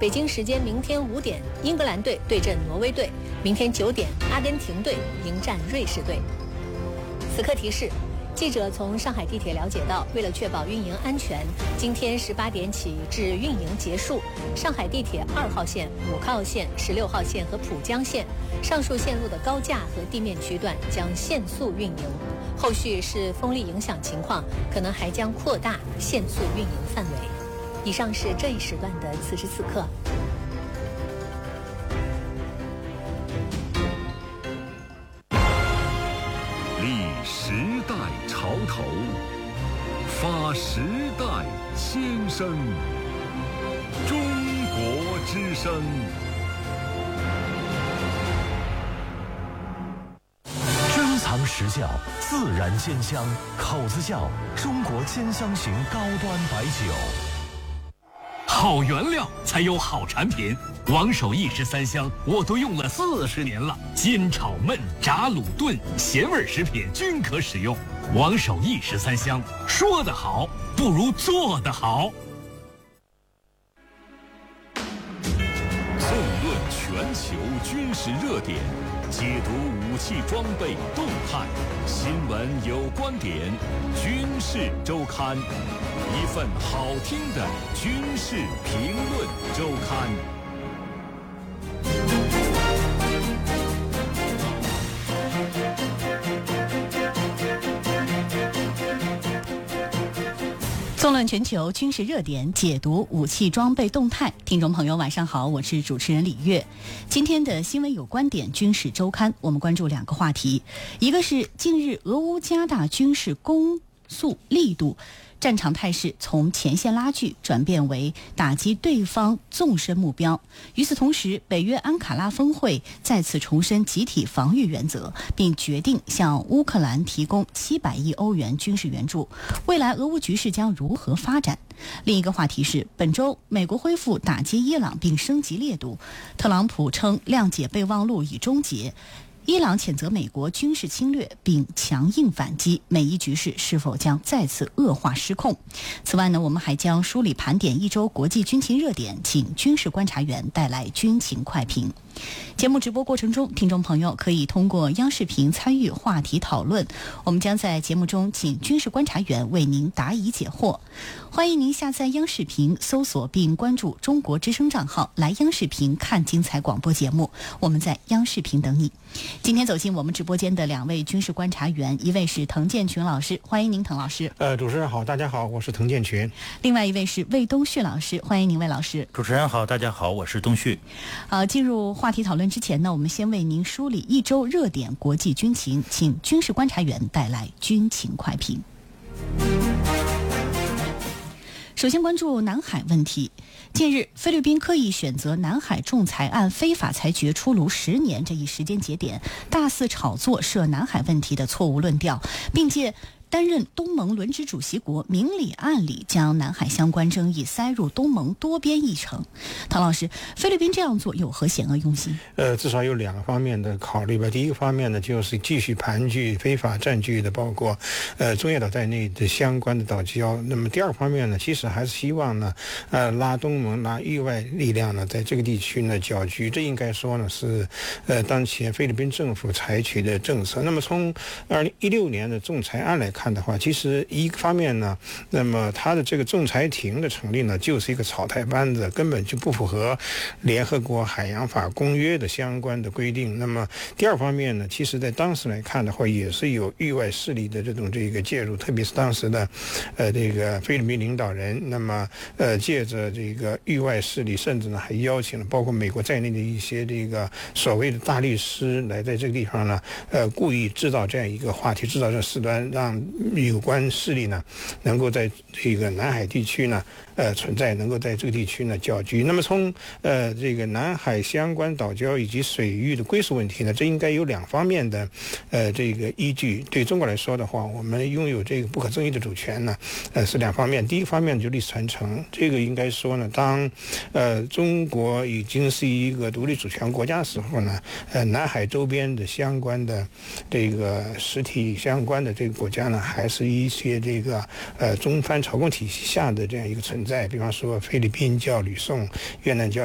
北京时间明天5点，英格兰队对阵挪威队；明天9点，阿根廷队迎战瑞士队。此刻提示。记者从上海地铁了解到，为了确保运营安全，今天18点起至运营结束，上海地铁2号线、5号线、16号线和浦江线上述线路的高架和地面区段将限速运营。后续是风力影响情况，可能还将扩大限速运营范围。以上是这一时段的此时此刻。 时代潮头，发时代先声，中国之声。 珍藏实窖，自然鲜香，口子窖中国兼香型高端白酒。 好原料才有好产品，王守义13香我都用了40年了，煎炒焖炸卤炖咸味食品均可使用。王守义13香，说得好不如做得好。 纵论全球军事热点，解读武器装备动态，新闻有观点，军事周刊，一份好听的军事评论周刊。 纵论全球军事热点，解读武器装备动态。听众朋友晚上好，我是主持人李月。今天的新闻有观点军事周刊，我们关注2个话题，一个是近日俄乌加大军事攻速力度，战场态势从前线拉锯转变为打击对方纵深目标。与此同时，北约安卡拉峰会再次重申集体防御原则，并决定向乌克兰提供700亿欧元军事援助。未来俄乌局势将如何发展？另一个话题是，本周美国恢复打击伊朗并升级烈度，特朗普称谅解备忘录已终结。伊朗谴责美国军事侵略并强硬反击，美伊局势是否将再次恶化失控？此外呢，我们还将梳理盘点一周国际军情热点，请军事观察员带来军情快评。节目直播过程中，听众朋友可以通过央视频参与话题讨论，我们将在节目中请军事观察员为您答疑解惑。欢迎您下载央视频，搜索并关注中国之声账号，来央视频看精彩广播节目，我们在央视频等你。今天走进我们直播间的2位军事观察员，一位是滕建群老师，欢迎您滕老师。 主持人好，大家好，我是滕建群。 另外一位是魏东旭老师，欢迎您魏老师。 主持人好，大家好，我是东旭。 进入话题讨论之前呢，我们先为您梳理一周热点国际军情，请军事观察员带来军情快评。首先关注南海问题。近日，菲律宾刻意选择南海仲裁案非法裁决出炉10年这一时间节点，大肆炒作涉南海问题的错误论调，并借担任东盟轮值主席国，明里暗里将南海相关争议塞入东盟多边议程。唐老师，菲律宾这样做有何险恶用心？ 至少有2个方面的考虑吧。第一个方面呢，就是继续盘踞非法占据的包括中业岛在内的相关的岛礁。那么第二个方面呢，其实还是希望呢拉东盟拉域外力量呢在这个地区呢搅局。这应该说呢是当前菲律宾政府采取的政策。那么从2016年的仲裁案来看的话，其实一个方面呢，那么它的这个仲裁庭的成立呢，就是一个草台班子，根本就不符合联合国海洋法公约的相关的规定。那么第二方面呢，其实在当时来看的话，也是有域外势力的这个介入，特别是当时的这个菲律宾领导人，那么借着这个域外势力，甚至呢还邀请了包括美国在内的一些这个所谓的大律师来在这个地方呢故意制造这样一个话题，制造这事端，让有关势力呢能够在这个南海地区呢存在，能够在这个地区呢搅局。那么从这个南海相关岛礁以及水域的归属问题呢，这应该有2方面的这个依据。对中国来说的话，我们拥有这个不可争议的主权呢是2方面。第一个方面就是历史传承，这个应该说呢，当中国已经是一个独立主权国家的时候呢，南海周边的相关的这个实体相关的这个国家呢，还是一些这个中藩朝贡体系下的这样一个存在。比方说菲律宾叫吕宋，越南叫